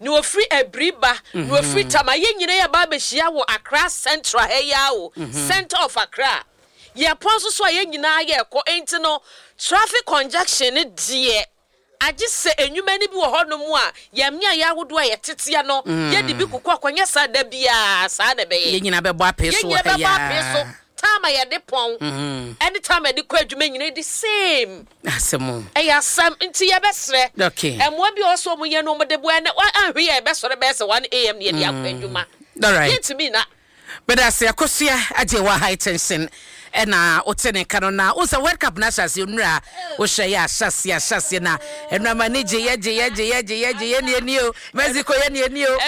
ni ofri Ebriba ni ofri Tama ye nyina ya ba behia wo Accra Central heya wo center of Accra ye ponso so ye nyina ye ko enti no traffic congestion ne die agi se enwuma ni bi wo ho no mu a ye mia ya wodo a ye tetea no ye di bi kokọ akwanya sa da bia sa da be ye nyina be bo apeso wo heya time ya de pon anytime ya de kwa adwuma nyina di same asemo eya sam nti ya besre okay emo bi oso mu ye no mo de bo na anhwe ya besore be se 1 am ne ya kwa adwuma all right yet me na but as yakosia aje wa high tension ena otene kano na usa World Cup na shasi nra o hye ya shasi na enra manage ye ni o Mexico ye ni o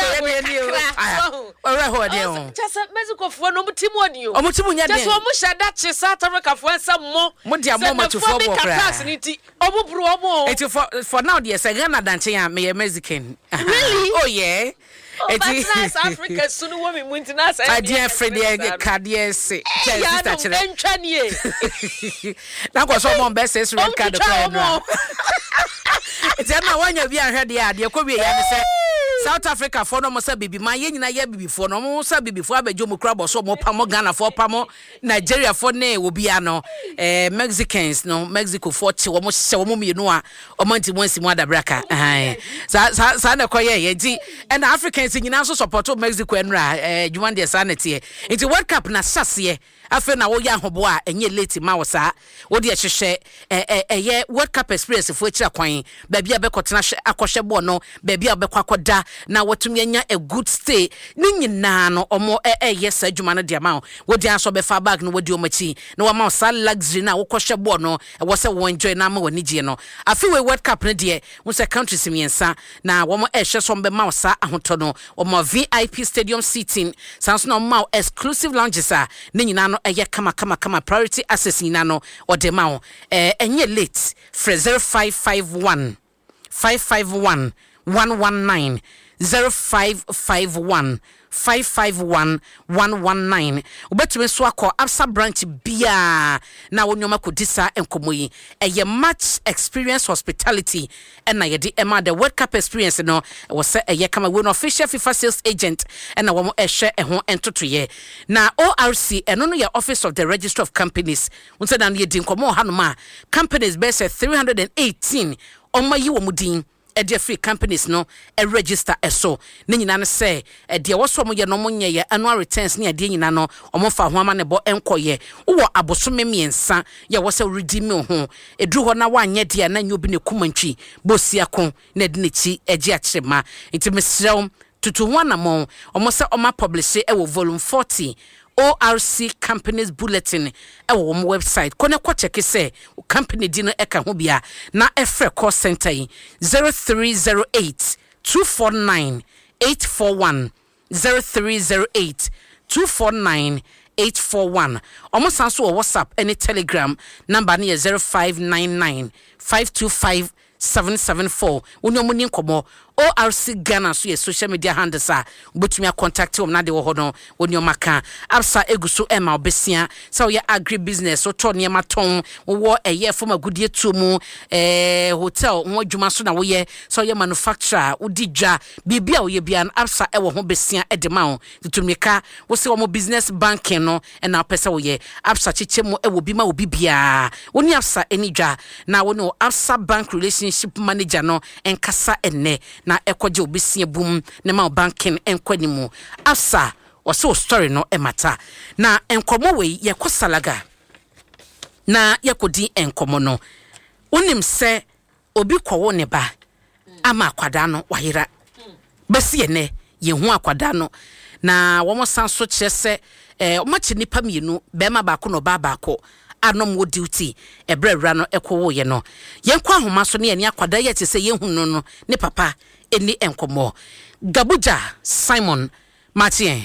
ora ho de o just Mexico fo no mutimu oni o mutimu nya de just o mu shada che South Africa fo nsam mo dia mo matufo bo kra ni ti o mu bru o mo it for now the Ghana dancing ya me Mexican really oh yeah South Africa sunu wo mi muntina sa I dear friend the cardiac say sister chere entwanie na ko so mo best is red card ko it's na wanya bi ahwe de ko bi ya ne say South Africa for no mo say bibi man ye nyina ye bibi for no mo say bibi for abejo mo kra bo so mo pamo Ghana for pamo Nigeria for ne obi ano Mexicans no Mexico for che wo mo hye wo mo mienu a o manti mo nsi mo adabraka sa na ko ye di and Africans nyina so support Mexico enra Juwan de sanete into World Cup na sase afa na wo ya hobo a enye late ma wo sa wo de hye World Cup experience fo kira kwan ba bia be kotena akohye bo no ba bia be kwakoda na wotum anya a good stay ni nyina no omo yes adwuma no de ma wo de aso be fa bag no wo de omachi na wo ma sa luxury na wo kohye bo no wo se wo enjoy na ma wani gye no afi we World Cup no de wo se countries miensa na wo mo hye so be ma sa ahoto no wo mo VIP stadium seating sans no ma exclusive lounges a ni nyina no eye kama priority access nyina no o de ma enye late for 0551 551 119 0551 551 119 ubetumi so akọ Absa branch bia na wonyoma kodisa enkomoyi eye match experience hospitality na yedi ema the World Cup experience no wo se eye kama we no official FIFA sales agent na wo mo ehwe eho entotoye na ORC eno no ya Office of the Register of Companies unse na yedi nkomo hanoma companies base 318 omayi wo mudin e free companies no e register eso ne nyina ne se de woso mo ye no mo nye annual returns ne de nyina no omo fa ho ama ne bo enkoye wo abosome miensa ye wo se redeem ho edru ho na wanye de na nyobi ne kumantwi bosia ko na de ne chi eje akyema intimesrew tutu ho na mo omo se oma publish e wo volume 40 ORC Companies Bulletin ewo mo website kone kwa check say company dino eka ho bia na efre call center 0308 249 841 0308 249 841 omo sanso WhatsApp any Telegram number ne 0599 525 774 unyomu ni nkomo ORC Ghana so ye social media handles a ubetumi contact them na de wo hono onyoma ka Absa eguso ema obesia so ye agri business so to niema ton wo eye from agudie tumu hotel wo dwuma so na wo ye so ye manufacturer udidwa bibia wo ye bia Absa ewo ho besia edema ho tutumika wo se wo business banking no na pesa wo ye Absa chichemu ewo bi ma obi bia woni Absa enidwa na wo no Absa bank relationship manager no enkasa enne na ekoje obisie bum ne ma banking enkwanimu Absa wose story no emata na enkomo we ye kosalaga na yakodi enkomo no unim se obi kwowo ne ba ama akwada no wayira besi ene ye hu akwada no na wo mo sanso kyese omachi nipa mienu be ma ba ko no ba ko anom wo duty ebrewra no ekowo ye no yenkwa ahoma so ne ye akwada ye te se ye hu no ne papa eni enkomo Gabuja Simon Martin.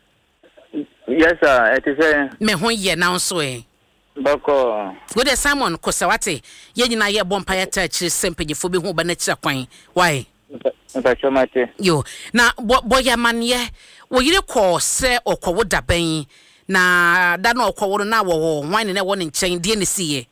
Yes sir, it is me ho ye na nso Bako. Good Simon Kosawate ye nyina ye bompa ya ta kire sempanyefo be hu ba na kira kwan why Mpachomate yo na boya manye wo yire ko se okwo da ban na da na okwo na wo wan ne wo ne nchen de ne siye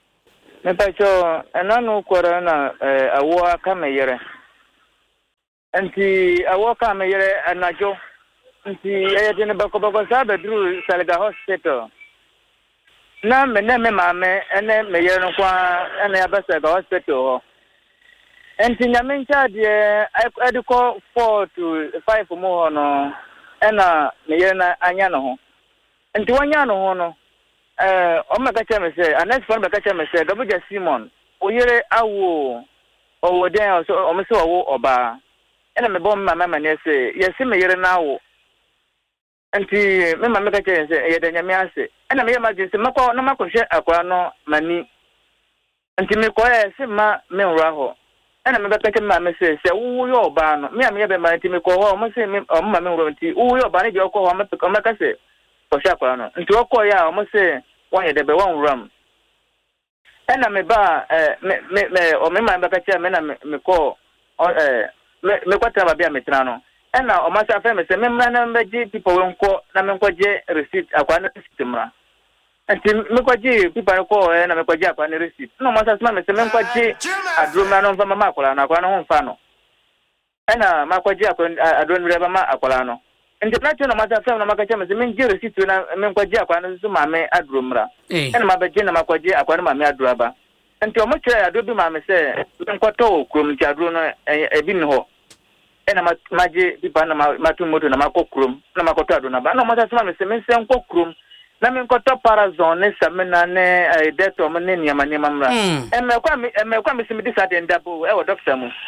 Mpacho enanu kwara na awo aka meyere Nti awoka me yere anajo. Nti eyedine bako sabe dru Salga Hospital. Na me mame ene me yere no kwa ene Salga Hospital. Nti nyame ncha de ediko 4 to 5 mo no ena me yere na anya no ho. Nti wanya no ho no o me ka cheme se anex fon me ka cheme se Gabuja Simon o yere awo o den so o me se wo oba ena me bom mama mane se yesi me yere na wo nti me mama ka cheme se ye de nyame ase ena me yema jinse makọ na makọhwe akwa no mani nti me ko se ma me nra ho ena me beka cheme mama se wo yo oba no me ye be ma nti me ko ho mo se me o mama me nro nti wo yo oba ne de ko ho ma ka se Oshakwa no nti okọ ya o se won yedebe won ram ena me ba me o me ma baka chia me na me ko me kwatra ba bia metra no ena o ma sa fe me se me mra na mbeji people won ko na me ko je receipt akwa na receipt mra nti me ko je people ko na me ko je akwa na receipt no ma sa me se me ko je adroma no mfa mama akola na akwa na ho mfa no ena ma ko je akwa adroma ba ma akola no nti plato na mata fam na makacha me men jere situ na men kwaje akwa na so mame adromra ena mabaje na makwaje akwa na mame adroba nti o mo kire adobi mame se men kwato krom ti adro no ebi ne ho ena maje bi ba na matu moto na makokrom na makoto adro na ba na mata fam me se men se nkokrom na men kwato parazon ne samena ne deto mo ne niama niama mra me kwa me se me disade ndabo e wo doctor mu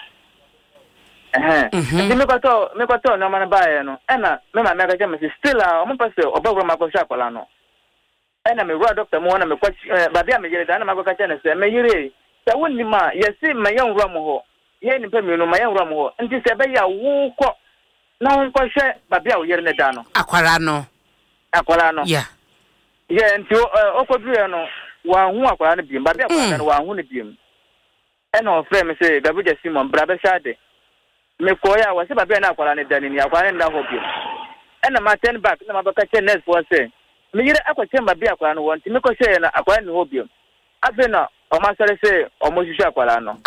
me kwato na mana bae no ena me ma mega jam still a mo pase obagro makosha akola no ena me ro doctor mo na me kwa babia me yire da na makoka chene se me yire se wonni ma yesi me yanwura mo ho ye ni pe me no ma yanwura mo ho nti se be ya wo ko na won ko hwe babia wo yire ne da no akwara no yeah nti okoduru no wa hu akwara no biem babia akwara no wa hu ne biem ena o frame se Gabuja Simon brabe shade me koya wase babia na akwara ne dani ni akwara nda hobio ena ma ten back na mabaka che next for say me yire akwache babia akwara no wonti me ko she na akwara ne hobio abe na o ma sare se o mo hihwe akwara no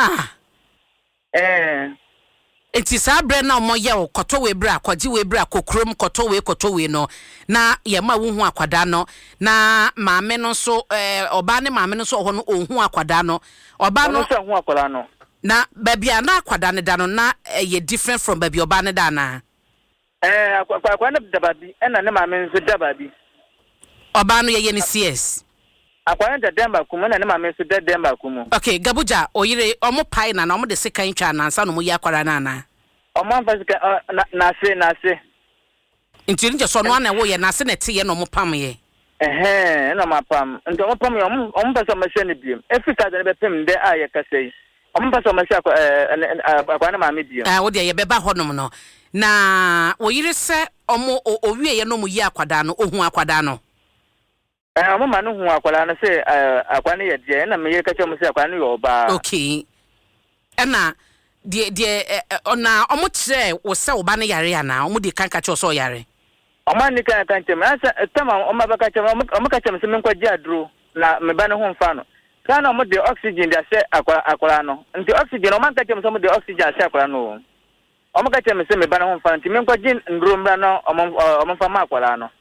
enti sa bre na mo ye koto we bra kwaji we bra kokrom koto we no na ye ma wo hu akwada no na maame no so oba ne maame no so ho no ohu akwada no oba no so hu akwara no na babia na akwada ne da no na ye different from babia oba ne da na akwa ne dababi ena ne maame nso dababi oba no ye ne CS akwa ne demba kumu na ne maame nso demba kumu okay Gabuja oyire omo pai na omo de sekan twa na ansa no mo ye akwara na na omo fasika na se nti nje so no na wo ye na se na te ye no mo pam ye na ma pam nti omo pam ye omo pesa ma se ne biem efika de be pem de aye kasei omo pesa ma se akwa na maame biem wo de ye beba honom no na oyire se omo owie ye no mo ye akwada no ohun akwada no omo ma no hu akwala no se akwa ne ye de na me ye ka chemo se akwa ne yo ba okay ena de ona omo kire wo se wo ba ne yare ana omo de kan ka che so yare omo ni kan chemo asa tama omo ba ka chemo omo ka chemo se me kwa adro na me ba ne ho mfa no kana omo de oxygen de se akwala no nti oxygen omo ka chemo se omo de oxygen se akwala no omo ka chemo se me ba ne ho mfa nti me kwa ndro mbra no omo mfa ma akwala no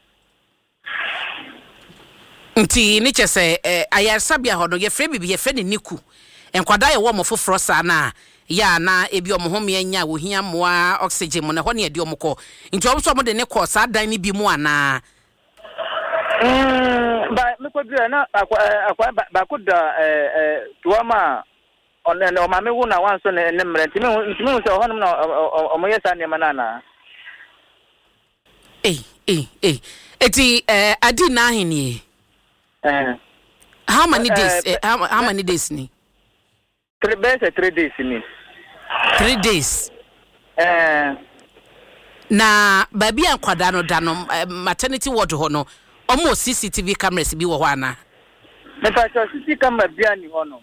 nti ni chese ayarsabia hodo ye fre bibi ye fre ni niku enkwada ye wo mo foforo sa na ya na ebi omo home anya wo hia moa oxygen mo na ho ne edi omo ko nti omo so mo de ne ko sa dan ni bi mu ana ba me ko dua na akwa ba ko da tuama onene o ma me wu na wan so ne mre nti me so ho no na omo ye sa ne manana eti adi na ahini how many days how many days ni 3 days ni 3 days na baby ankwada no da no maternity ward ho no omo CCTV cameras bi wo ho ana me pa CCTV camera bi ani ho no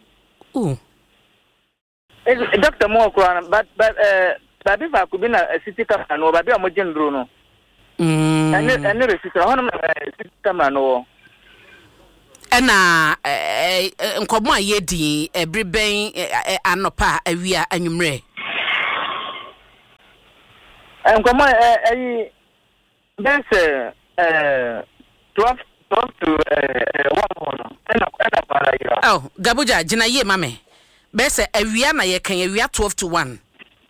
doctor mo ko ana but baby fa ku bi na CCTV camera no baby amo jendro no ene resistor ho no CCTV camera no ena nkomo ayedi ebreben anopa awia anwumre Nkɔmɔ ɛyi bɛsɛ 12 to 1 no ɛna para yira. Oh, Gabuja jina ye mame. Bɛsɛ awia na ye kan awia 12 to 1.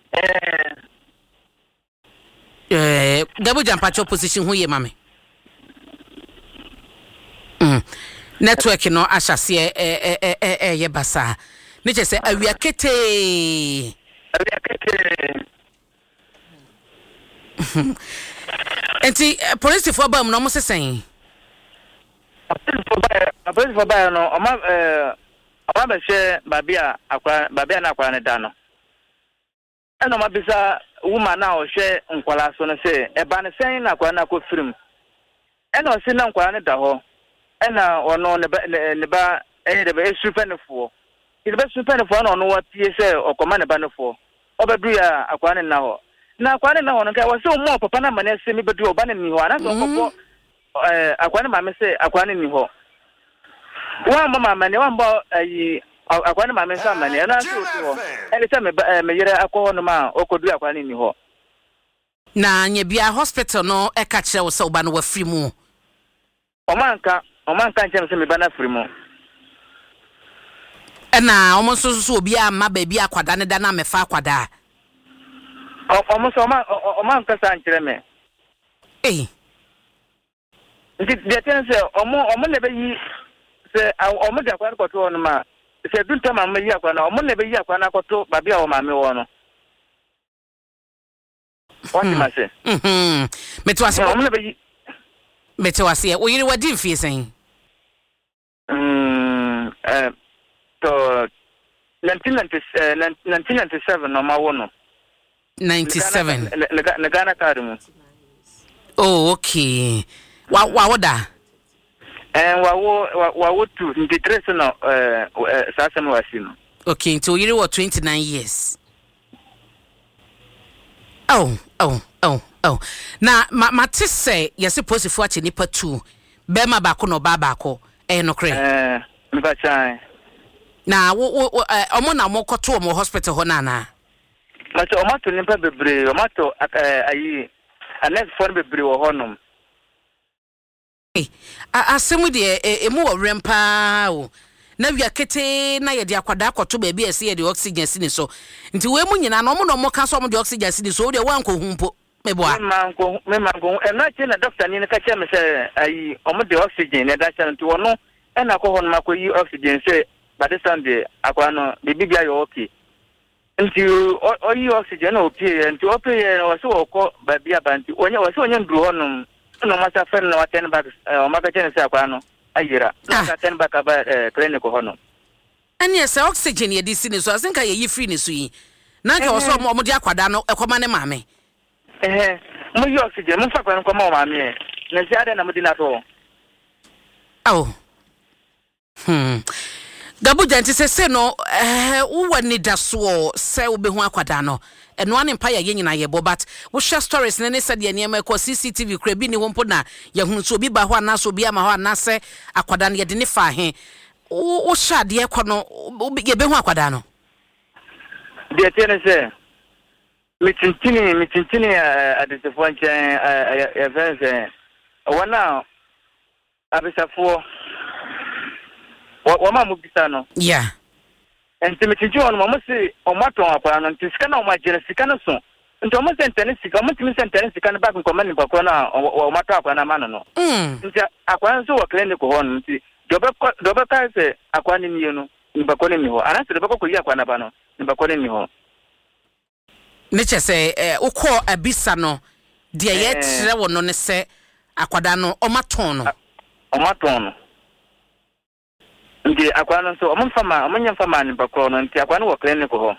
Gabuja mpacho position ho ye mame. Network no ahyase ye basa. Ne che se awia kete. Enti police for ba mu no mo sesen. Police for ba no oma ba hwe babia na akwa ne da no. Eno ma bisa woman na o hwe nkwala so no se e ba ne sen na akwa na kofirim. Eno o se na nkwala ne da ho. Ena ono ne ba de ba esupenefo. Ile ba supenefo na ono wa tie se okoma ne ba nefo. Obedu ya akwa ne na ho. Na akwa ne na ho no ka wo se o mo papa na mane se mi bedu oba ne ni ho ana so okofo akwa ne mame se akwa ne ni ho. Wa mama mane wa mbo ayi akwa ne mame se mane na so ho. Ele se me yere akọ no ma okodu akwa ne ni ho. Na nya bia hospital no e ka kire wo se oba no wa free mu. Omanka nche se me ba na free mu. Na omo so obi ama ba bi akwada ne da na mefa akwada. Omanka sa nchire me. Nti de tense omo ne be yi se omo de akwada koto no ma se dunta ma me yi akwada omo ne be yi akwada koto ba bia o ma me wo no. Wati ma se. Metwase omo ne be yi metwase o yiri wadi mfie sen. To 1997 no ma wo no. 97. Le Ghana card mu. Oh, okay. Wa woda. Wa wo 23 no sasa no wasi no. Okay, nti o yiri wo 29 years. Oh. Na mate say yesi posifo ache nipa 2. Bema bako no ba bako. No kre. Mba chai. Na omo na mo koto omo hospital ho na na. Macho omato nipa bebre, omato ayi anex for bebre wo honom. Asemu de emu wo rempa o. Na wia kete na ye de akwada akoto ba bi ese ye de oxygen sini so. Nti we mu nyina na omo no mo ka so omo de oxygen sini so de wan ko humpo meboa. Me manko na che na doctor ni ka che me se ayi omo de oxygen na da cha nti wono e na ko hono makoyi oxygen se ba de Sunday akwa no bibia yo okay. Nti oyi oxygen na opie nti opie o se okọ ba bia ba nti onye o se onye nduru hono no masa fer na waten ba o maka che se akwa no ayira na ka ten ba ka ba clinic hono. Ani ese oxygen ye di sini so asenka ye yi free ni so yi. Na ka o so mo de akwada no ekoma ne maame. Mo yi oxygen mo fa kwa nkoma o maame na ziada na mo di na to. Oh. Gabuja nti se no wo ni da so se wo be hu akwada no eno ane mpa ye nyina ye bo but wo share stories ne said ye niam ko CCTV kura bi ni wo mpo na ye hunu so bi ba ho ana so bi ama ho ana se akwada no ye de ne fa he wo sha de e ko no ye be hu akwada no de tene se mitintini adisefo nchen ya vense wana abisafo wama mubisa no yeah enti mitinji wonu mo se omaton akwa no enti sika na omagere sika no so enti omo sentene sika omo timi sentene sika no back nkoma ni bakwa na omaton akwa na mano no enti akwa nso wo clinic ho no enti dobe ka se akwa ni ni no ni bakwa ni ho ana se dobe ko yi akwa na ba no ni bakwa ni ho neche se ukọ abisa no de ye kire wo no ne se akwada no omaton no nti akwa no so omanya fama ni bakọ no nti akwa no wo clinic ho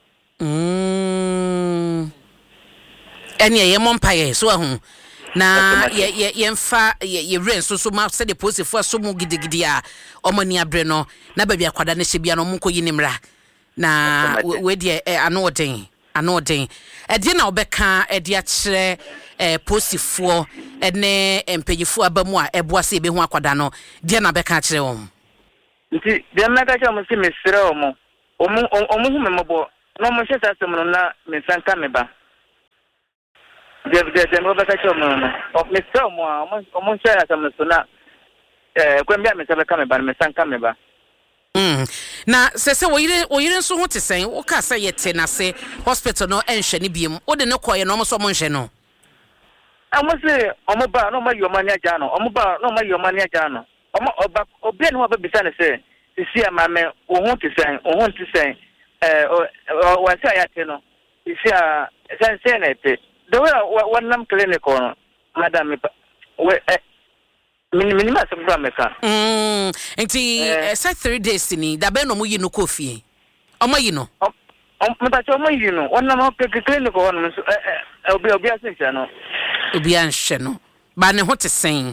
ene ye mompaye so ahu na ye mfa ye ren so ma se de posifo so mu gidigidi a omani abre no na ba bi akwada ne hye bia no mu koyi nimra na we de anoden edi na obeka edi a kire posifo ene empanyifo abamu a eboa se be hu akwada no de na beka kire won nti de na ka cha mo se mesre omo hu me mobo no mo hye sasem no na me sanka me ba de no baka chomo of me so mo omo share asam so na kwembia me sebe kame ba me sanka me ba na se woyire nso ho te sen wo ka say yete na se hospital no enhwe ne biem wo de ne koye no mo so mo nhwe no omo se omo ba no ma yomani aja no omo ba no ma yomani aja no omo oba obi no ba bisa ne se sisi amame wo ho te sen wa se ayate no sisi a sen na ete the way one clinic on madam we minima some grameka enti say 3 days ni da be no mo yi no kofi omo yi no meta cho mo yi no wonna mo clinic on so obi asencha no obi anhwe no ba ne ho te sen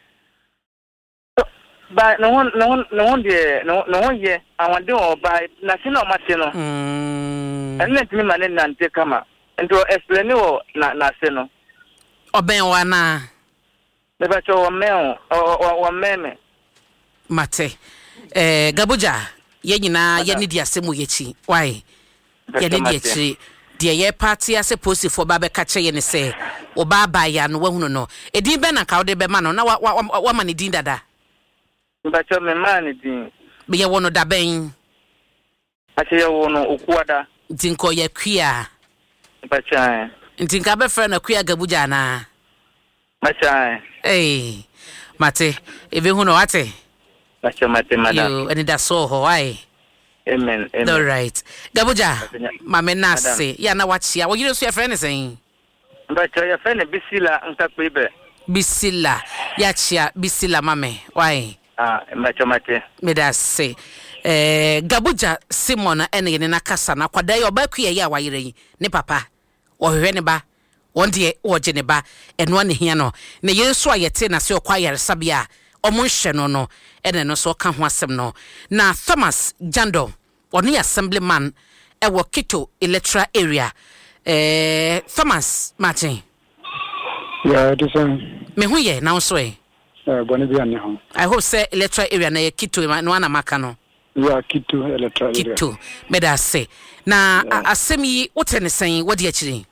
ba no ye awon de o ba na si no mate no enne timi mane nante kama ento explain wo na se no oben wana beba cho wa meme mate gabuja ye nyina ye ne dia semu yechi why ye ne dia chi dia ye party ase post for ba be ka che ye ne se o ba ba ya no wahunu no edin be na ka wo de be ma no na wa ma ne din dada beba cho me ma ne din be ye wono da ben ase ye wono okuada dinko ye kwia bachai ntinka be frɛ na kwia gabuja na bachai mate ebe hu no wate bacha mate madam yo and that so ho why amen all right gabuja mama na se ya na wachia wo yire so ya frɛ ne sen bacha ya frɛ ne bisila nka kwebe bisila ya chia bisila mame why bacha mate me da se gabuja Simon ene ne nakasa na kwada ye obakuye ya wayere yi ne papa ohwe ne ba wonde oje ne ba eno ne hia no ne yesu ayete na se okwa yare sabia omo nhwe no ene no so ka ho asem no na Thomas Jando oni assemblyman ewo Kito electoral area Thomas Martin yeah this me hu ye na so boni bi ane ho I hope say electoral area na ye Kito no ana maka no yeah Kito electoral area Kito beda say na asemi wote ne sen wodi akiri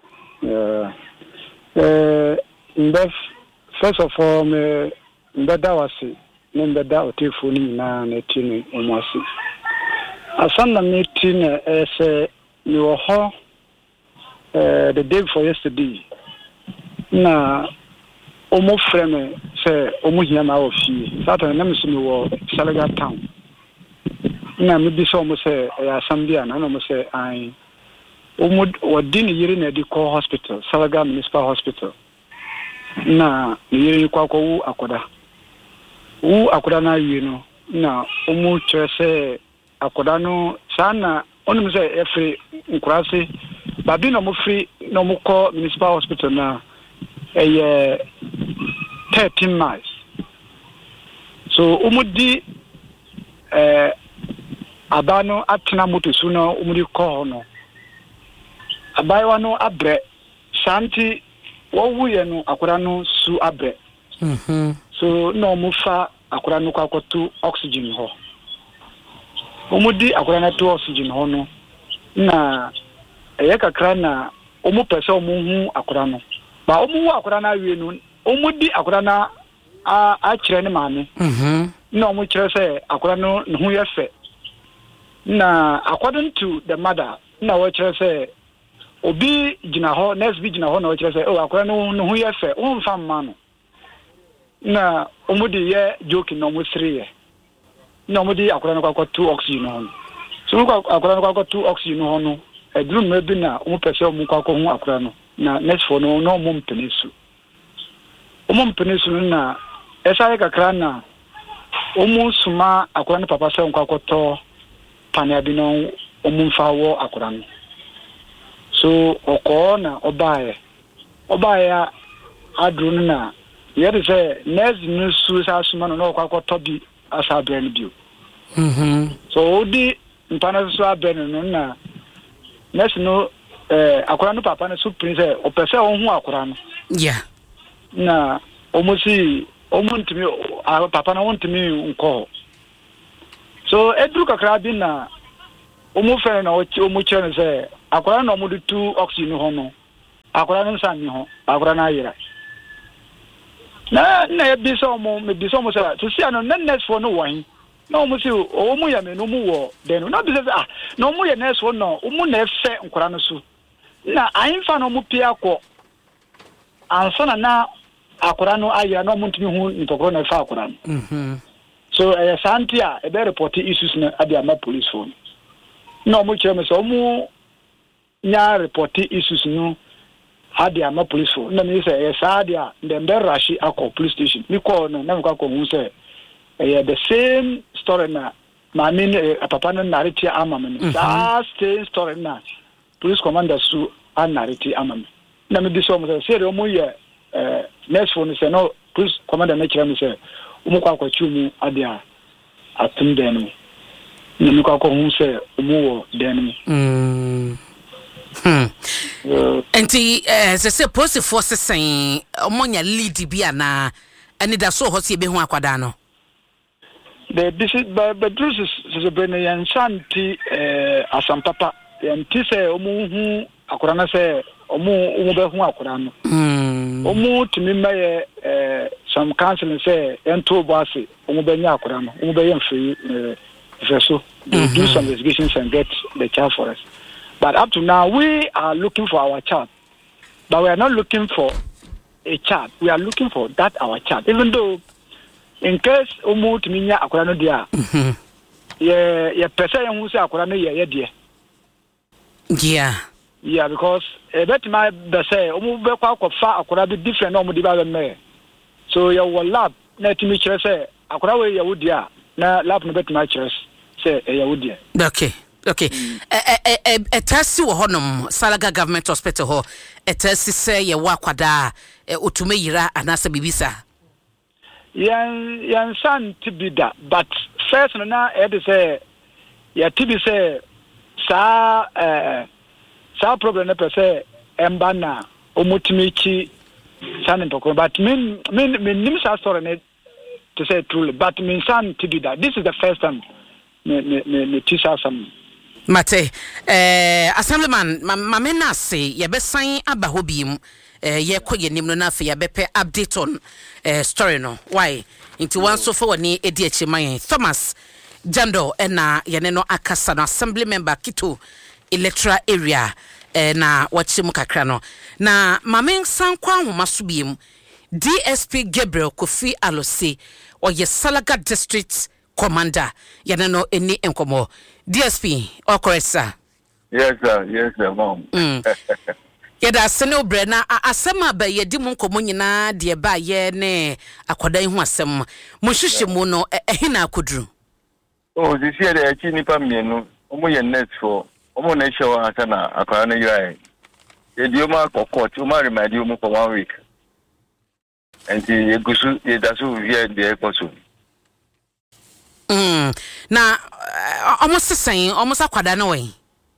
first of all me mbeda wase ne mbeda otefoni na na tini omwase asanna me tini say ni wo ho the day before yesterday na omo frame say omo hia na ofi satan na me so me wo Salaga town na me bi so omo say assembly na omo say ai omo wadini yiri na di call hospital Salaga municipal hospital na yiri kwa wu akoda na yi no na omo chere akoda no sana onum say every nkurase babi no mo free no mo call municipal hospital na 13 miles so umudi abano atena moto su no umudi call no abaiwa no abre santi wo wuye no akoda no su abre so no mo fa akoda no kwakotu oxygen ho umudi akoda na to oxygen ho no na kakra na omu pese omu hu akoda no ba omu hu akoda na wie no omudi akoda na a kire ne maame na omu kire se akoda no hu yefe na according to the mother na wo kire se obi gina ho next bi gina ho na wo kire se akoda no hu yefe o mfa mma no na omudi ye joke no mu sire na omudi akoda no kwakotu oxygen ho so akoda no kwakotu oxygen ho no edru mebi na omu pese omu kwako hu akoda no na next for no omu mpenesu na esa kakra na omu suma akoda no papa se nkwakoto pana bi no omu mfa wo akoda no so oko na obaye adru na yede se next nusu sa suma no kwakoto bi asa brand bio so odi mpana so abene no na next no akoda no papa no so prince o pese o hu akoda no yeah na omusi omuntimi papa na wontimi nko so edru kakra bi na omu fere na omu chere se akoda na omu du oxygen ho no akora no san ni ho akora na yira na bi so mo me bi so mo say to see no next for no one no mo see o mu ya me no mu wo den no bi say no mu ya next for no o mu na efe nkora no so na ainfa no mu pia ko ansana na akora no ayira no mu ntimi hu ntokoro na efa akora no so santia e be report issues na ade ama police phone no mu chere me so mu nya report issues no ade ama police phone na me say sadia dem be rush akọ police station mi call no na me kwa ko hu say the same story na ma mean papa na narrate ama me that same story na police commander su an narrate ama me na me diso mo say o mu ye next phone say no police commander na chere me say umu kwa chumu adia atum denu ni kwa ko hu se umu wo denu enti se police force sen omonya lead bia na ani da so ho se be hu akwada no this is but this is a brilliant santi asampapa enti se umu hu akora na se umu be hu akora no umu timi maye some counseling say ento boase umubenya akora no umubenya free so do some investigations and get the child for us. But up to now we are looking for our child, but we are not looking for a child, we are looking for that our child, even though in case umu timinya akora no dia ye pesa ye hu say akora no ye dia yeah because bet my be say umu be kwa fa akora be different no umu di ba me. So your lab na timi chere say akora we yawodia na lab no betima chere say yawodia. Okay. Etasi wo honom Salaga Government Hospital ho etasi say ye wa kwada otume yira anasa bibisa. Yan san tibida but first no na e de say ya tibi say sa problem na per say emba na omutimichi San but mean nimsa story ne to say truly, but mean san to do that. This is the first time me teach us some. Mate, Assemblyman, mamena say ye be sign aba hobim ye ko ye nim no na fe ye be pe update on story no. Why? Into one so for ni edi echi man Thomas Jando na ye ne no akasa no assembly member Kito electoral area na wachimu kakra no na mamen san kwa homa so biem DSP Gabriel Kofi Alose oye Salaga district commander yana no eni enkomo DSP okoresa. Yes sir mom. Yeda sene obre na asema ba yedi mu nkomo nyina de ba ye ne akodan hu asem mo hwehwe mu no ehina akoduru. Oh this year the achi nipa mienu omo ye net for omo na show ata na akwara na yira e dioma court o ma remind you for 1 week and the egusu e da so via the ekoso na almost saying almost akwada na we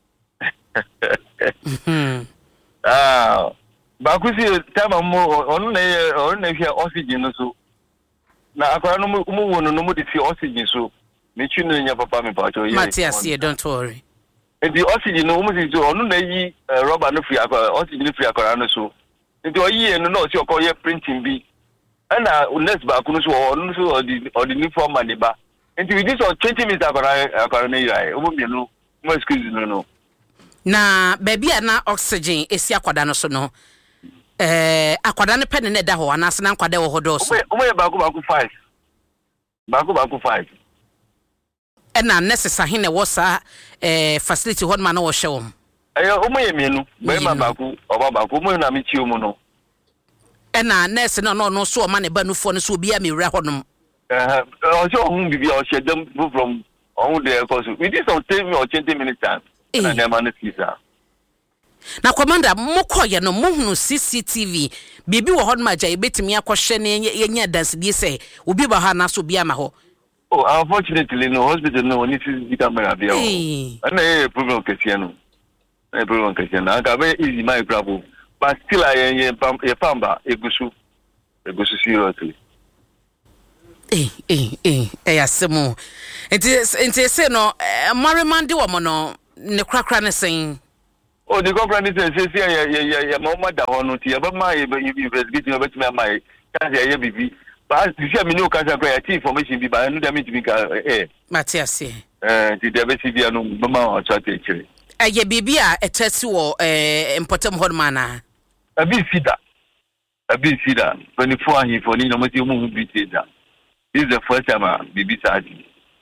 ba ku si tama mo onu na hia oxygen no so na akwara no mo wonu no mo di fi oxygen so me twi no nya papa me pa cho ye Matthias here don't worry. The oxygen no almost so onu na yi rubber no free akwa oxygen free akwa no so nti oyi no no si okoye printing bi ana next ba ku no so onu so the uniform man ba nti we this 20 minutes akwa na yi omo mienu mo excuse no na baby na oxygen esi akwada no so no akwada ne pen ne da ho anase na akwada wo hodo so omo ye ba ku 5 na necessary ne wosa facility hon ma na wo hwe wo omo ye mienu ba ma ba ku oba ba ku mo na mi chi omo no na nurse no so o ma ne ba nufo no so obi a mewura honom also hum bibi o she dem from on the course we did some 10 or 20 minutes time na dem man sisa na commander mokoye no mohunu CCTV bibi wo hon ma ja ebetimi akohwe ne yenya dance bi se obi ba ha na so bi ama ho. Oh, unfortunately, no hospital no need to camera there. And a problem question. A problem question. I got very easy my problem. But still I pamba egusu seriously. Asemo. It is say no Marimandi woman no ne krakra ne saying. Oh, the company says, yeah, Mama Dawano, but my investigation of my cancer, baby. But you see, I mean, no cancer information be by another meeting. Matthias, the diversity and Mama or Chatty. A ye bibia a test or important hormana. A bit cedar. 24 he for Nino Matium be cedar. This is the first time I be beside you.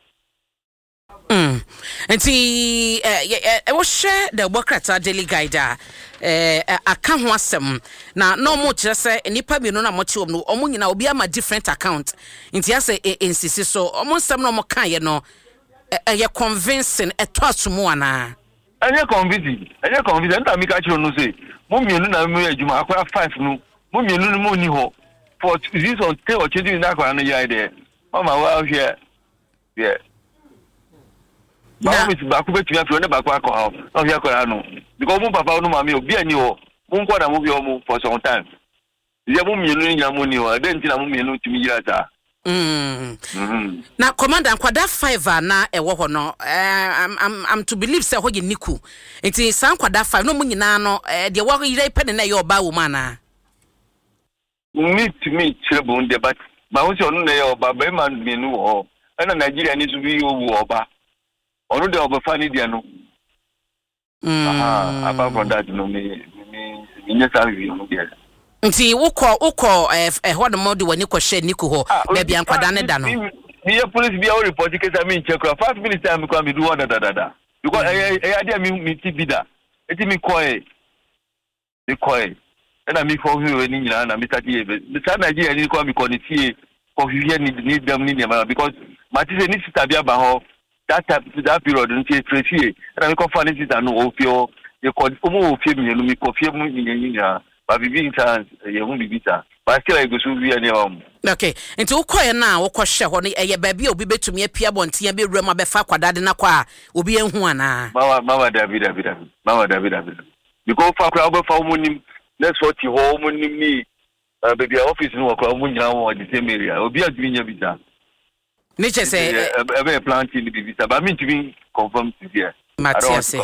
And see, I was share the workers daily guide. I can't want some now. No more just say any pub, you know, much of no, or will be a different account. Into yes, insist so almost some no more kind, you know, you're convincing a toss more. And you're convincing, I make actually no say, Mummy, you might have 5 no, Mummy, no money for this on tail or changing that one idea. Mama, well, here, yeah. Mama is back to your friend back home. Oh, yeah, because Papa no mammy will be a new one quarter movie for some time. The woman you know money or then tell me to me. Now, Commander, Quada 5 na a walk no. I'm to believe so. What you Niku? It is some Quada 5 no money no. The walk you pen in your bow mana. Meet to me, children, but my own son, or Babaman, me no, and a Nigerian needs to be your bar. Or the over funny diano. Apart from that, no, me, nti woko what more do when you share Niku baby and Kwadane Dano. Me police be all report case I mean check 5 minutes time come do one da. Because I idea me tibida. Eti me koi. And I me for you ni na me tati e. The Nigeria ni come because tie for here need them ni because Matise ni sitabia ba ho that period nti tretie. And I me confirm it no ofio you could almost fear me, me coffee in but we being chance, you won't be bitter. But still, I go to be any home. Okay, and to quiet now, what share honey, a baby will be to me a Pia Bonti and be room of a fakwa dadina qua, will be in Juana. Mama David. You go for crowd for money, that's what you home when me, baby office no crowd when you are the same area, will be a junior visa. Nature say, a plant in the visa, but I mean to be confirmed here. Matthias.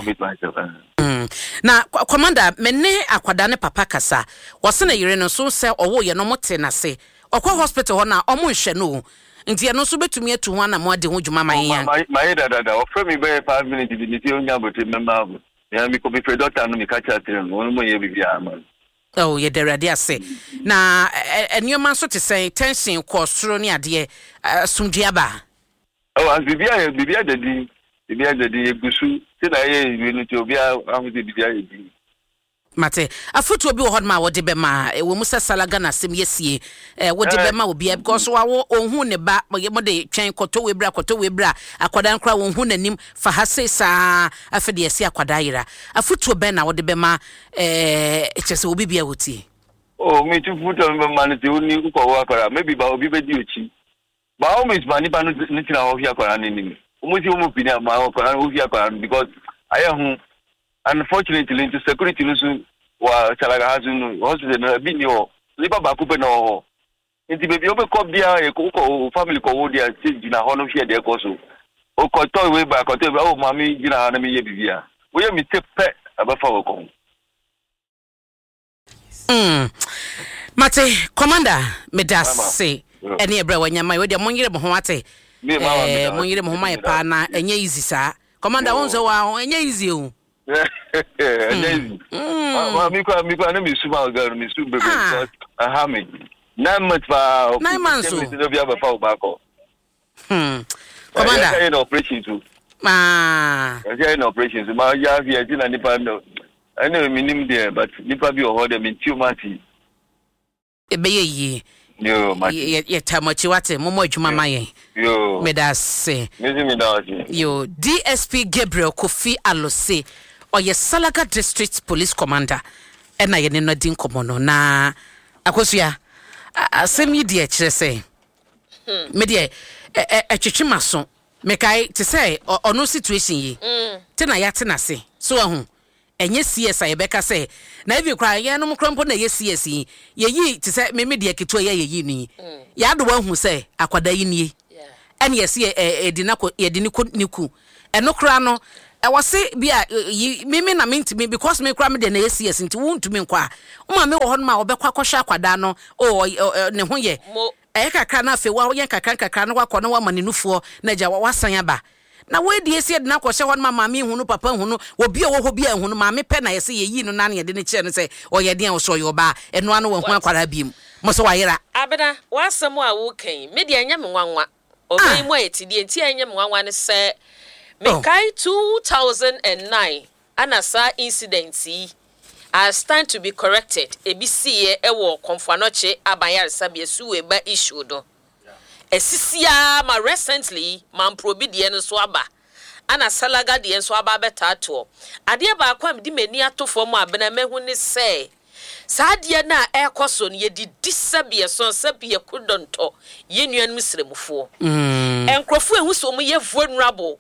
Na Commander mene akwadane papa kasa wose na yire no so se owo ye no mote na se okwa hospital ho na omo nhwe no nti ye no so betumi atu ho na mo ade ho dwuma man yan my dada offer me by 5 minutes bi nti onya bote member ya mi ko be doctor no mi ka cha tere no mo ye bibia man oh ye de ready ase na enyoman so te say tension ko soro ni ade sumdua ba oh as bibia dedi bibia dedi egusu ti na ye you to bibia ahu de bibia ye mate afutu obi wo hodma wo de be ma wo musa salaga na sem yesie wo de be ma obi because wo ohun ne ba mo de twen koto webra akwada nkra wo hu nanim fa hase sa afede yesie akwada yira afutu be na wo de be ma chese obi bia woti oh me tu futu be ma ne ti oni ko wo akwara maybe ba obi be di ochi ba o me ma ni ba no ni tina wo fi akwara ni omo si omo bi na ma akwara wo fi akwara because ayahu unfortunately into security nusu wa chalaga hazunu hospital na bi ni o liba ba ku pe no nti baby obe ko bia e ko family ko wo dia na hono hwe de ko so o ko to we ba ko to o mami gina na me ye bibia wo ye mi tepe abafa wo ko mate Commander medase ene ebra wanyama we de monyire mo ho ate monyire mo ho mai pa na enye easy sa Commander wonzo wa enye easy o mi kwa na mi suma ga mi su bebe aha me 9 months pa 9 months no bia ba fa ba ko Commander in operation too in operation so ma ya via ti na nipa no I know minim there but nipa bi o ho dem ntiu mati ebeye yi yo ye tamachi wate momo adwuma mayen yo medase yo DSP Gabriel Kofi Alose oye Salaga District Police Commander ena ye ne no din komono na akosua asemi de kire se me de etwetwema so me kai te say ono situation yi te na ya te na se so ahu enye CS ayebeka say na ebi kwa ye no mkrompo na ye CS yi ye yi te say me de keto ye yi ni ya do wahu say akwada yi ni ene ye se edinako yediniku eno kra no was say bia me na me because me kra me de na yes nti wontu me nkwa o me wo ho ma obekwa kwahwa kwada no ne ho ye kakra na fe wa ye kakra no wakọ no wa manenufuo na ja wasan aba na we die esi de na kwhye ho no mama hu no papa hu no obi wo ho bia hu no mama pe na yesi ye yi no na ne de ne kire no se oye den so yo ba eno ano wo hu akwara biem mo so wayera abena wasam a wo kan me de anya me nwanwa obi mo etidie nti anya me nwanwa ne se me kai 2009 anasa incident are stand to be corrected ebisiye ewo konfanoche abayar sabie suwe ba issue do esisia ma recently man probidie no so aba ana salaga de so aba betato ade ba kwam di mani atofo mu abena mehu ne se saade na ekoso no ye di disabie so sabie kudonto ye nuan misremufo enkrofo ehu so mu ye vulnerable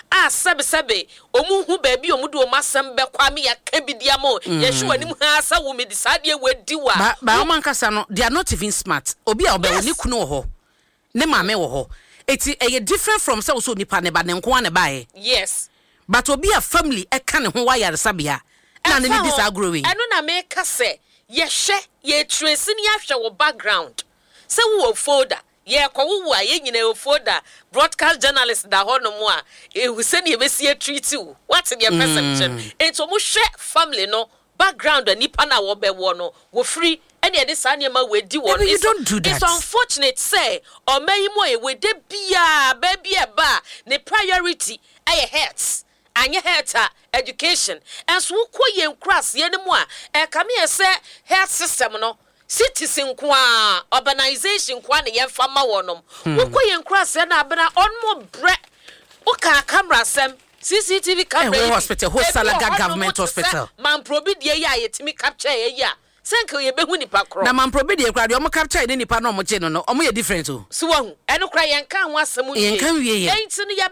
sabe omu baby omu do masam be kwa me ya kabidiamo ye hwe wanim ha sa wo medisade wadi wa ba o man kasa no they are not even smart obi a obe woni kunu wo ho ne maame wo ho eti e different from say so nipa ne ba ne nko an ba yes but obi a family e ka ne ho wa yare sabia na ne disagree eno na me ka se ye hwe ye trace ni ahwe wo background se wo folder ye kwawu a ye nyina wo folder broadcast journalist da ho no mo a ehu se ne besie treat you what the perception ento mo hwe family no background nipa na wo be wo no wo free and ye this animal we di one you don't do that. It's unfortunate say or may mo e we de bia baby e ba ne priority aye health anye health education and so ko ye nkras ye ne mo a e come here say health system no citizen kwa urbanization kwa ne yemfa ma wonom wo ko ye nkras ye na abena on mo bre o ka camera sem CCTV camera hospital Salaga government hospital man probidie ya yetimi capture ye ya senke ye behu nipa kro na man probidie kra de o mo capture ne nipa no mo che no o mo ye different o so wahu eno kra yen kan ho asem yen kan wie ye enti no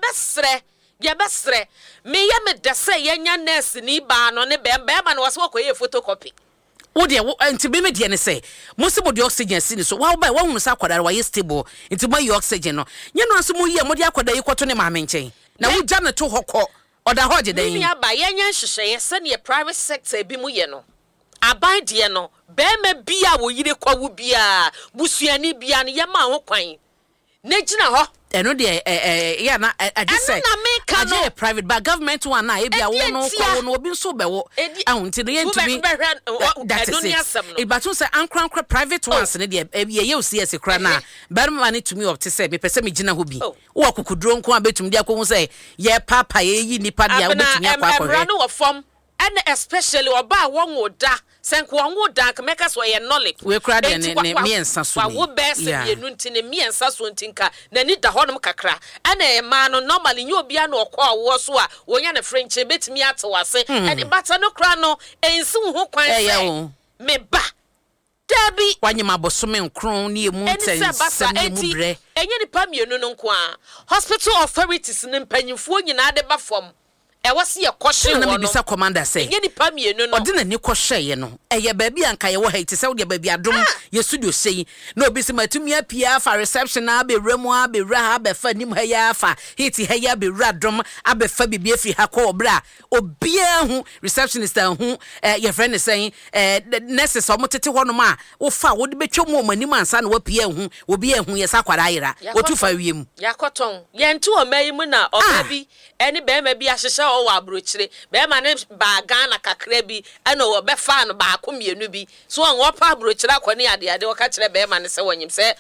ye besre me ye me de se ye nya nurse ni ba no ne be ma no wose wakoye photocopy wo de enti be me de ne se mo se mo de oxygen si ni so wa ba wa hu sa akwadare wa ye stable enti mo ye oxygen no nye no aso mo ye mo de akwadare yi kwoto ne ma me nchen na wo ja ne to hokọ oda hoje den ni aba ye nya hwehwe se ne private sector bi mu ye no aban de no be ma bia wo yire kwawu bia busuani bia no ye ma ho kwan ne gina ho eno de ya na agise aje private but government one na e bia wo no kwa no obi nso be wo ahunti no yentumi that is it e batu say ankrankra private ones ne de ye ocs kra na barma ne tumi of te say me pese me gina ho bi wo akukuduro nko abetum de akohu say ye papa ye yi nipa de a obetumi akwa akwa no fom and especially oba won oda senko won oda kemeka so ye knowledge we kra de ne miensa so wa wo best ye nu ntine miensa so ntinka na ni da honom kakra ana e ma no normally nye obi ana okwa wo so a wonya ne french betimi atewase and bata no kra no ensi ho kwan se me ba dabi wanyema bosome nkron ne emu ntense ne mu bre enye ni pa mienu no nko a hospital authorities ne mpanyimfo nyina de ba fom e wase ye kwhye wo no bisa commander say enye ni pa mienu no ode na ni kwhye ye no eye baabi anka ye wo ha ite say wo de baabi adom ye studio sei na obi se matumi apia fa reception na be remu be ra ha be fa nim ha ya fa hiti ha ya be ra dom abe fa bibia fi ha ko obra obi hu receptionist hu ye friend say nurses o motete ho no ma wo fa wo de betwom o manim ansa na wo pia hu obi hu ye sa kwara ayira otu fa wiem yakoton ye ntu o mayi mu na oba bi eni be ma bi ahihye o wa abrochire be ma ne ba Ghana kakra bi ana wo be fa no ba ko mienu bi so on wo pa abrochire akwani ade wo ka kire be ma ne se wanyim se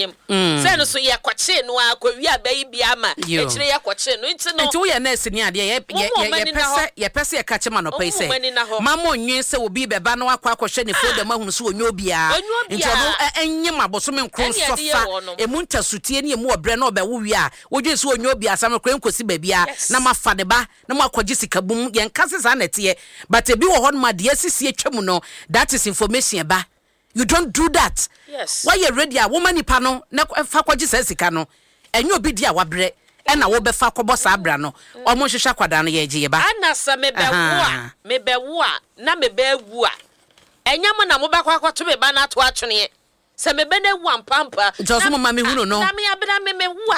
se no so ye kwache no akwawi abai bi ama e kire ye kwache no nti no nti wo ye nurse ni ade ye pese ye kache ma no pese mama onwen se obi be ba no akwa akwhye ne foda mahunu so onyo bia nti no enyem abosome nkron sofa emunta sutie ne emu obre na obe wo wi a wodwe so onyo bia asam kren kosi ba bia na mafa de ba na makwaji sikabum yen kase za nete but ebi wo hon ma de asisi atwam no that is information ba you don't do that yes why you ready a woman nipa no na fa kwaji sika no enyo obi dia wabre na wo be fa kobo sa abra no omo hwehwa kwada no ye gye ba anasa me be wo a na me be wu a enyam na mo be kwa kwato be ba na to atwene se me be na wu ampampa joso mo ma me hunu no na me abra me wu a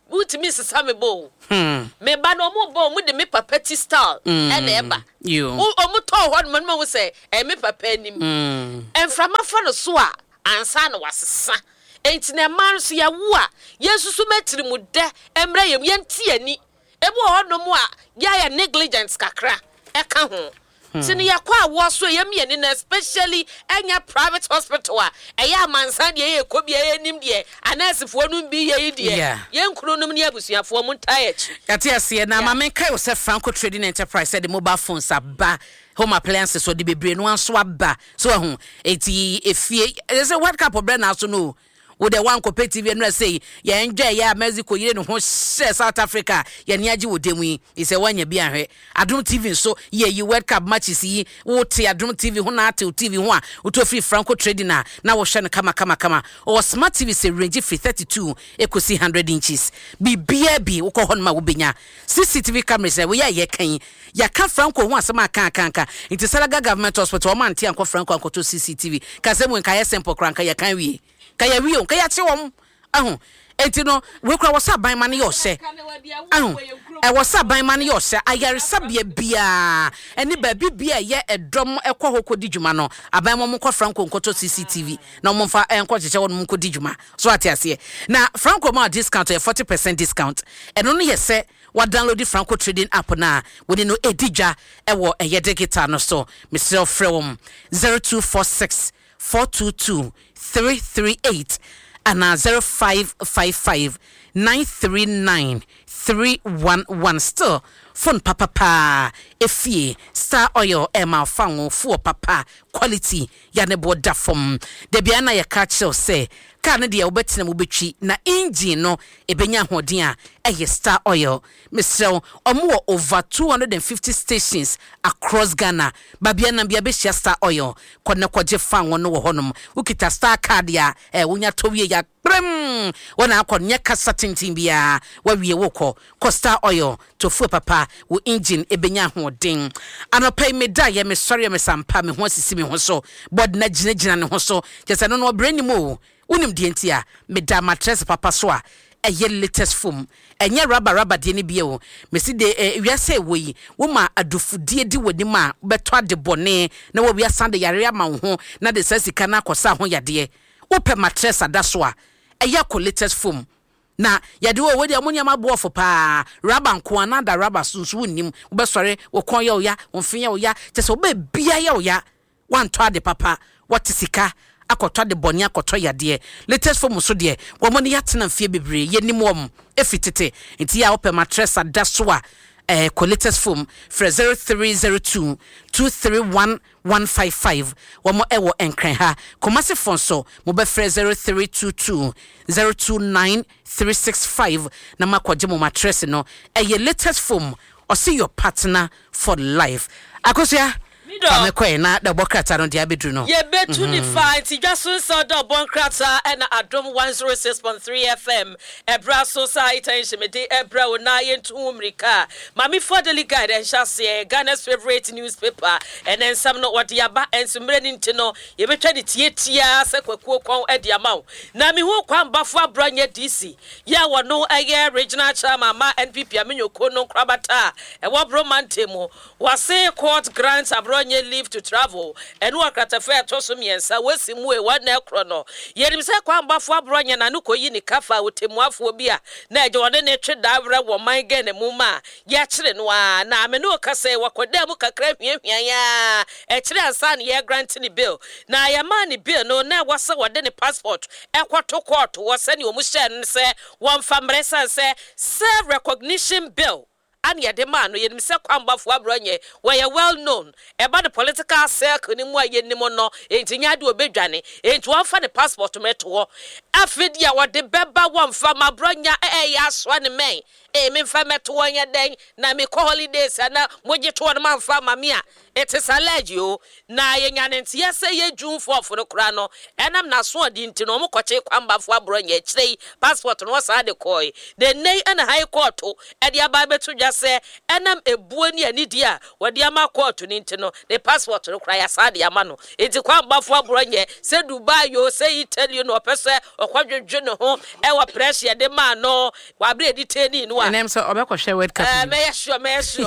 Utimi sesame bo. Me ba no mo bo mu de me papa ti style and eba. You. Omu to ho no mo say e me papa anim. Enframa fa no so a ansa no wasesa. Enti na man so ya wo a Yesusu metri mu de emra yem yenti ani. Ebu ho no mo a ya negligence kakra e ka ho. Sini yakwa wo so yem ye ni especially enya private hospital a eya mansa de ye ko bia enim de anasefo no bi ye de ye nkuru no ne abusuafo mu ntayechi yate ase na ma men kai wo se Franco Trading Enterprise said the mobile phones aba home appliances so the bebre no anso aba so ho eti efie say what cup of brand aso no with the one competitive and say ya enjoy ya Mexico yire no ho share South Africa ya ni agi wo demu yi say wanya bi ahwe Adom TV so ye you World Cup matches yi wo te Adom TV ho na ate TV ho a wo to free Franco Trading na wo hwe no kama or smart TV say range free 32 ekosi 100 inches bibia bi wo ko ho ma wo benya CCTV cameras we ya kan ya ka Franco ho asema kan it is Salaga government hospital o man tie anko Franco anko to CCTV ka se mu nka ya sample kranka ya kan wie kaya wiyo kaya che wom ahu enti no we kura wo saban ma ne yo hye ahu e wo saban ma ne yo hye ayaresa bia eni ba bibia ye edom ekọ hoko di djuma no aban mo ko Franco nkoto CCTV na mo mfa enko cheche won mo ko di djuma so ate ase na Franco ma discount 40% discount eno no yese wa download Franco Trading app na we no edija ewo eye digital no so Mr. Frewom 0246 422 338 and 0555 939 311 still phone papa efie Star Oil ema fango fu papa quality ya ne boda fom de bia na ya catch say ka ne de obetina mu betwi na engine no ebenya hoden a eye Star Oil Mr. omo over 250 stations across Ghana babia na bia be Star Oil kone kwaje fango no wo honom ukita Star card ya wonya towie ya prem wana akonye kasa tintin bia wawie woko Star Oil to fu papa wo engine ebenya hoden anopai me da ye me sorry me sampa me ho sisi me ho so bod na gina ne ho so jesa no no brand mo unim de ntia me da mattress papa so a eye latest foam enye rubber de ne bia o me si de wiase woyi wo ma adofudie di woni ma beto ade bone na wo wiasa de yare ama ho na de sasika na akosa ho yade wo pe mattress ada so a eye ko latest foam na yade wo de amonya maboofo pa rubber nko na da rubber sunsu nim wo be sore wo kon ya oya wo fin ya oya tese wo be bia ya oya wan to ade papa what sika akotwa de boni akotwa yade latest foam so de wo mo ne yatena mfie bebre ye nim wom efitete enti ya open mattress ada so a latest foam for 0302 231 155 wo mo ewo enkran ha komase phone so mo be 0322 029 365 na makwaje mo mattress no latest foam or see your partner for life akosia Amekwe na the Bokrata no dia bedru no. Ye betu ni fine ti jaso so the Bokrata and Adom 106.3 FM. Ebra society nshemede ebra ona yentu umrika. Mami for the guide and shase Ghana's favorite newspaper and then some no what yaba and sumre ntino ye betwa de tietia se kwakuo kon ade amaw. Na mi hu kwan bafo abranye DC. Ya wono aye regional chairman ma NPP amenyoko no krabata. E wo bromantemo. Wase court grants abronye leave to travel and work at a fair tosumiensa wesimwe one ekrono yerim se kwa mbafo abronya na nuko yi ni kafa wotemuafo bia na eje wode ne twe davra wo man gane mu ma ya kire no a na me no kase wakoda mu kakra hwiahwia ya e kire ansa na ye grant ni bill na ya man ni bill no na wasa wode ne passport ekwato court wasa ni omu share se won famresa se serve recognition bill and ya demand no yenim se kwamba fo abronye we well known about the political circle ni mu ayenim no entinya de obedwane enti won fa ne passport meto afidi ya wode beba won fa mabronya ya so ne men me fa meto nya den na me ko holidays na moje to no man fa mamia it is allergy na yenya ne ntia se ye dwumfo fo no kra no enam na so odi nti no mo koche kwamba fo abronya kire passport no sa de koi the nei and high court e dia ba beto wiase enam ebuo ni anidi a wode ama court ni ntino ne passport no kra ya sade ama no enti kwa mbafo abronye se Dubai yo se Italy no opese okwadwedwe ne ho e wa pressure de ma no wa bre editeni no a nem so obekwohwe World Cup me sure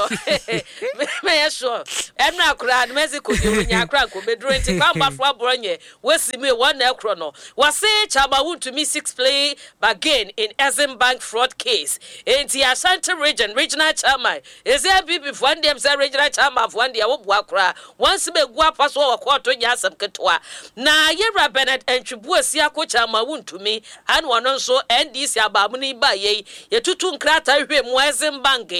me sure enra kra na Mexico de nya kra ko bedro enti kwa mbafo abronye wesi me one na ekro no wase chama want to me 6 play again in Bank fraud case enti Ashanti regional chairman is there people for them say regional chairman for them wo bua kra once be gua paso wa court nya asem ketwa na Yera Bernard Entwibu asia ko chairman want to me and one nso NDC abamu ni ba ye yetutu nkrata hwe mu Bank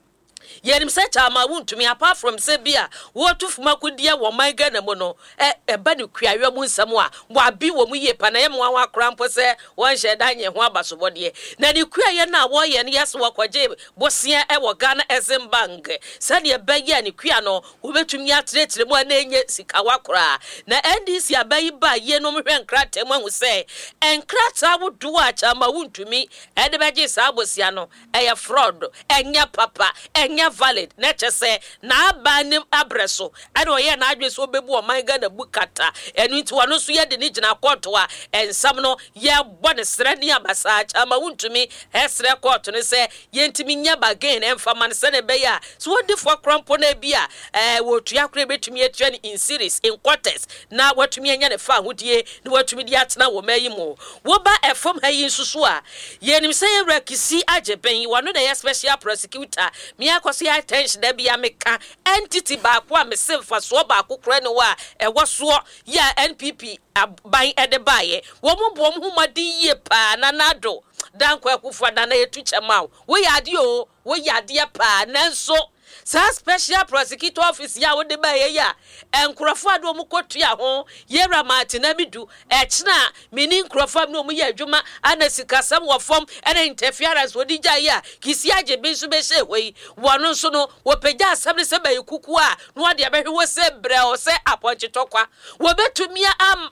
yenim se chama wuntu me apart from sebia wo tufuma kudia wo manga na mo no ba ne kuawe mu nsam a wo abi wo mu ye pa na ye mo wa krampo se won hye danye ho abasobode na ne kuaye na wo ye ne yeso wakwaje bosia wo Ghana Exim Bank se ne ba ye ne kua no wo betumi atretre mu na enye sika wakora na NDC abayi ba ye no mhwe nkrata mu ahu se enkrata wo do a chama wuntu mi e de beje sa bosia no eye fraud enya papa enya valid nature say na abanim abreso and oye na adwe so bebu o manga na bukata enu nti wano so ye de ni gina court a ensam no ye bone sre ni abasa chama wuntumi esre court no say ye ntimi nya bagain emfa man se ne be ya so wodi for crampo na bia wotua kra betumi atua ni in series in quarters na watumi anya ne fa hodie ni watumi di atena wo mayi mo wo ba efom ha yi nsusu a ye nim say rekisi ageben wano na ye special prosecutor me akosi attention da bia meka entity ba kwa me semfa so ba kokora ne wa ewo so ya NPP ban edebaye wo mo bom humadi ye pa na nado dan kwa kufa na yetu chama wo yade o wo yade pa nanso sa special prosecutor office ya wo de ba ye ya enkrofo ado mu kotua ho Yera Martin abidu echna mini enkrofo no mu ye adwuma anasikasam wo fom ena interference wodi gya ya kisi age bi so be she hoi wono so no wo pagya asam se ba yekuku a no wode abehwe wo se bre o se aponchitokwa wo betumia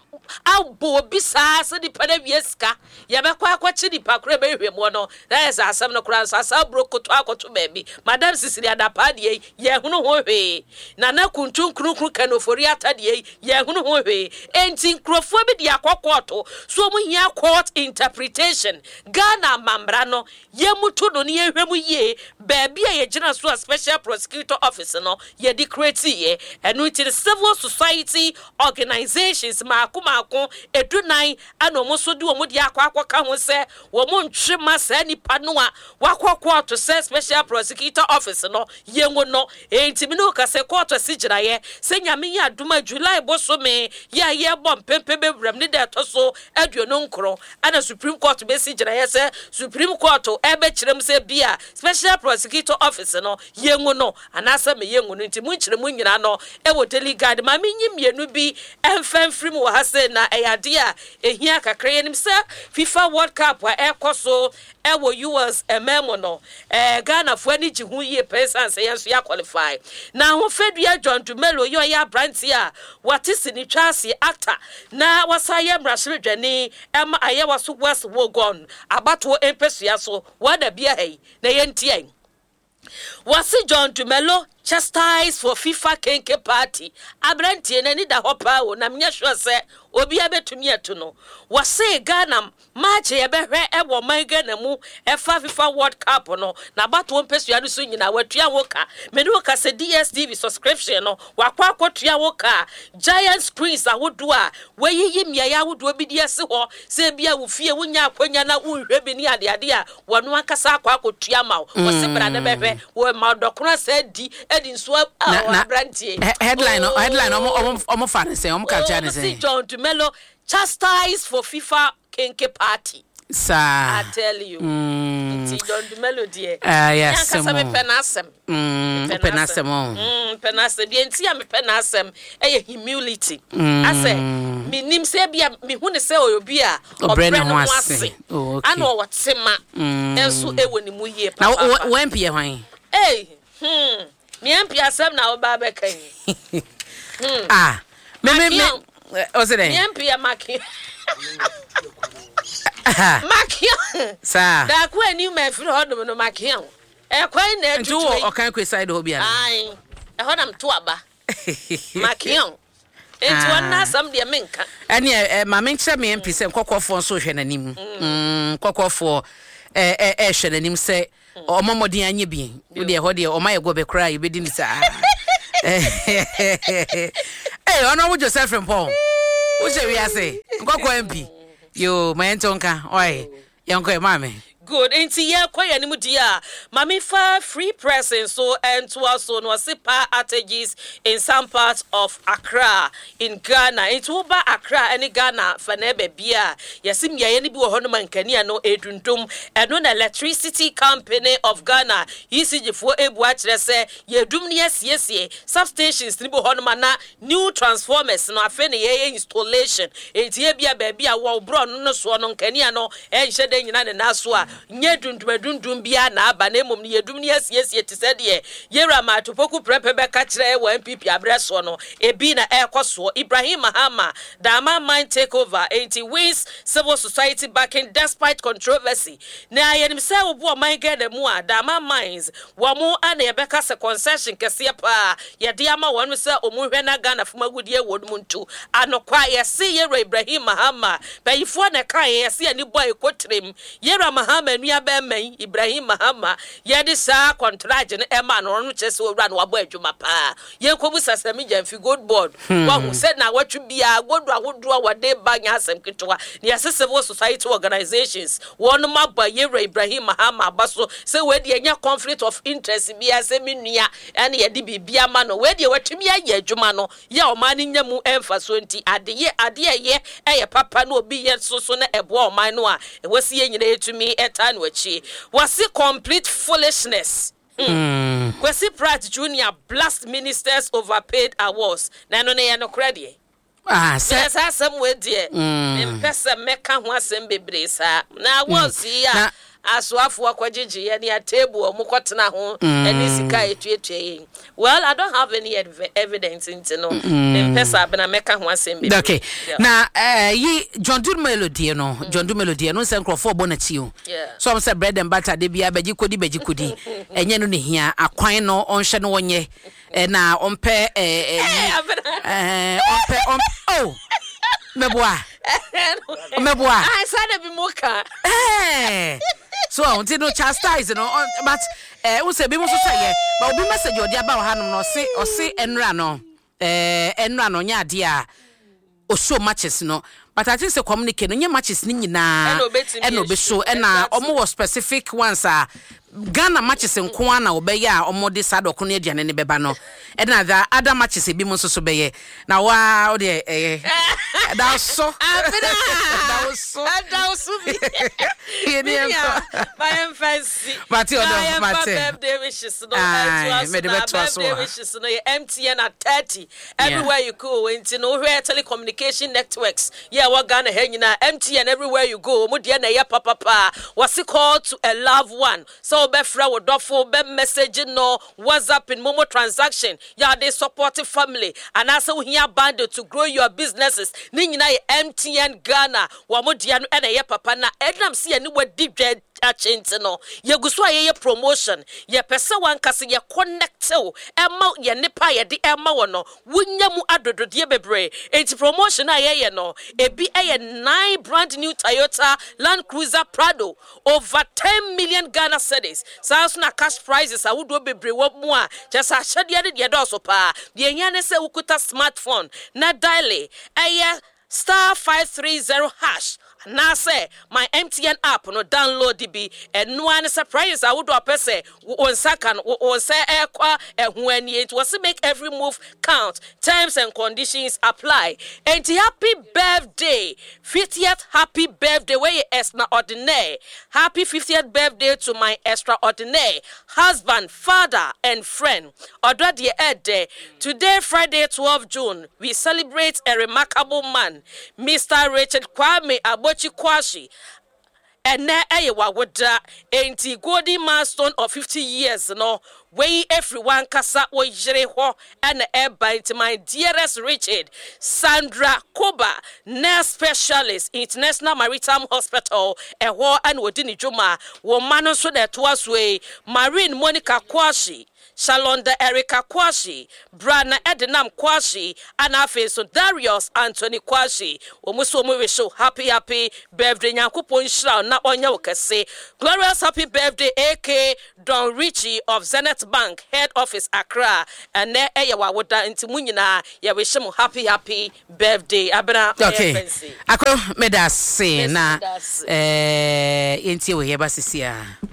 abo bisa se di pada wieska ya bekwa akwachi di pakra behwe mo no na esa asam no kura asa brokoto akoto baby madam Sisiri Adapadi ye hunu hohwe na kuntu nkru kanofori atade ye hunu hohwe enti nkrofo bi dia kokoto so mu hia court interpretation Ghana mambra no ye mutu no ne ye hwemu ye baabi a ye gina so a special prosecutor office no ye decree ye enu ti civil society organizations maako edunan anomo so di omo dia akwa ho se wo mo ntwema sa nipa no a wakwa to say special prosecutor office no ye no enti mi no ka se court sigina ye se nyame ya aduma July boso me ya ye bom pempe bebram ni de to so aduono nkro ana Supreme Court be sigina ye se Supreme Court e be kirem se bia special prosecutor office no ye no anasa me ye no enti mu kirem nyina no e wo daily guide ma me nyimienu bi emfamfrim wo ha se na eyade a ehia kakra ye nim se FIFA World Cup wa ekoso e wo US ememo no Ghana fo ani ji hu ye person say yenso ya qualify na ho fedua John Dumelo yo ya branti a watisi ni twase actor na wasaye mrasredwani em aye waso West Wogon abato empesua so wada bia hei na yentie wasi John Dumelo chastised for FIFA Kenke party abrantie na ni da hopa wo na mnya sure se obi abetumi eto no wase Ghana match ye behwe e wo man Ghana mu e fa FIFA World Cup no na bato mpesua no so nyina watua woka me no ka se DSTV subscription no wakwa akotua woka giant screens ahodo a wayiyi mia ya ahodo bi die se ho se bia wo fie wonya akwanya na unhwe bi ni ade a wono akasa akwa akotua ma wo se bra na behwe wo ma dokora se di edi so abrantie headline omo fa ne se omo capture ne se John Dumelo chastised for FIFA Kenke party. Sir, I tell you, John Dumelo dear. Yes, some penasem. Penasem. The entire me penasem. Humility. I say, me nim se bia me hu ne se oyobia obreno wase. I know what sema. Enso ewo ni mu ye papa. Na when pie hwan? Me empia asem na oba be kan. Me what's it? Empia maki. Makian. Sir. Da ku ani ma firi hodom no makian. Kwai na ntu o kan kweside ho bia ai honam to aba makion enti wonna sam de menka ene ma menkyere me mp se nkokofo nso hwe nanim nkokofo hwe nanim se omomodin anye bi wo de ho de o maye go be kra ye bedi ni sa ono wo Joseph Mpong wo se wi ase nkokọ mp yo ma entonka oi yanko mame good enti ye kwaya ni mudia mami fa free pressing so and to also no sipa outages in some parts of Accra in Ghana into ba Accra any Ghana fa na bia yesim ye ni bi wo hono mankani no edundum eno na electricity company of Ghana ECG4 ebu a kire se ye dum ne yesiesie substations ni bi hono na new transformers no afa ne ye installation enti ye bia ba bia wo bro no so no nkani no enhye de nyina ne naso a nye dundum bia na aba na emom ne yedum ne asiesie te se de yera ma topoku prepe be ka kire wa MPP abreso no ebi na ekoso Ibrahim Mahama Dama mine takeover anti wins civil society backing despite controversy na yenim se obu o mine get dem a Dama mines wo mo ana yebeka se concession kese pa ye de ama wonu se omuhwe na Ghana fumagudie wodum ntu anokwa yesi yera Ibrahim Mahama bayifo na kan yesi ani boy kotrem yera Mahama nua be man Ibrahim Mahama ye de sa contract ne ema no no chese owura no wabo adwuma pa ye kobu sasami jamfi good board wa hu said na watwe bia godu ahodo wade banya asem ketwa ne civil society organizations wonu maba yera Ibrahim Mahama baso se we de nya conflict of interest bia se menua ene ye de bibia ma no we de watwemi aye adwuma no ye o ma ne nyamu emfa so nti ade ye eye papa no obi ye so na ebo o man no a wasi ye nyina etumi eta no achi wasi complete foolishness. Kwesi Pratt Junior blast ministers overpaid awards na no ne no credit say some way dear mpesa meka ho asem bebre sa na awards ya aswafo akwagigi ye ne table omukotena ho eni sika etuetue. Well, I don't have any evidence into no mpesa bena meka ho asem bebre. Okay. Na yi John Du Melody no se nkrofo bonachi o. So am say bread and butter de bia beji kodi enye no ne hia akwan no onhwe no wonye na ompe oh meboa I said be moka so I want to chastise no but we say be mo so say but obi message odi aba hanom no se enra no nya ade a o show matches no but I think say communicate no nya matches ni nyina and obi show na omo was specific ones a Ghana matches nko ana obeya a omo de sadoko no aduane ne beba no na the other matches e bi mo so beye na wa o de that was so my emphasis Mati odo Mati birthday wishes no MTN at 30 everywhere you go into no where telecommunication networks what Ghana henyina MTN everywhere you go mo de na ya papa was called to a loved one so be fra wo dofo be message no WhatsApp in Momo transaction they support family and also here bundle to grow your businesses ni nyina MTN Ghana wa mo de no na ya papa na edam se ani wadi dwa achente no ye guso aye promotion ye pese wan kase ye connect o ema ye nipa ye de ema wo no wunyamu adododie bebre enti promotion aye no ebi aye 9 brand new Toyota Land Cruiser Prado over 10 million Ghana cedis so na cash prizes awudo bebre wo mu a just ahede de do so pa de nya ne se ukuta smartphone na dial aye *530# na say my MTN app no download the and no one surprise I would say on second on say ekwa ehun it was make every move count. Terms and conditions apply. And happy birthday 50th happy birthday where you extraordinary happy 50th birthday to my extraordinary husband, father and friend Odradie Ede. Today Friday 12 June we celebrate a remarkable man, Mr. Richard Kwame Abochi Kwashi, ene eye wawoda enti golden milestone of 50 years no wey everyone kasa wo yire ho ene eba enti my dearest Richard Sandra Koba nurse specialist International Maritime Hospital eho ane wodi ni dwuma wo mano so de to aswe Marine Monica Kwashi Shalonda Erica Kwashi, Brana Edenam Kwashi, and so Darius Anthony Kwashi. We show happy birthday. Nyankopon shall na onya wokese. Glorious happy birthday, AK Don Richie of Zenith Bank, head office Accra. And ne eyawa woda inti munyina ya wish mu happy birthday. Abena okay. Ako medase na inti we yeba sisia.